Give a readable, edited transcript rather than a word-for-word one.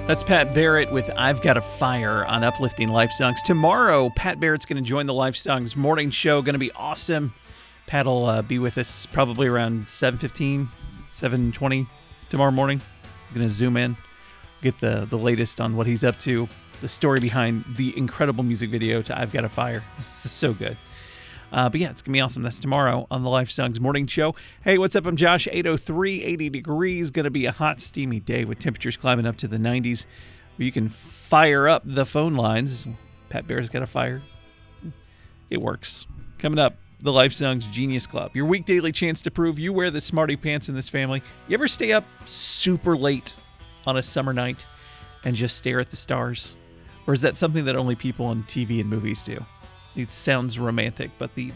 That's Pat Barrett with I've Got a Fire on Uplifting Life Songs. Tomorrow, Pat Barrett's going to join the Life Songs morning show. Going to be awesome. Pat will be with us probably around 7:15, 7:20 tomorrow morning. Going to zoom in, get the latest on what he's up to, the story behind the incredible music video to I've Got a Fire. It's so good. But yeah, it's going to be awesome. That's tomorrow on the Life Songs Morning Show. Hey, what's up? I'm Josh. 8:03, 80 degrees. Going to be a hot, steamy day with temperatures climbing up to the 90s. You can fire up the phone lines. Pat Bear's got a fire. It works. Coming up, the Life Songs Genius Club. Your week daily chance to prove you wear the smarty pants in this family. You ever stay up super late on a summer night and just stare at the stars? Or is that something that only people on TV and movies do? It sounds romantic, but the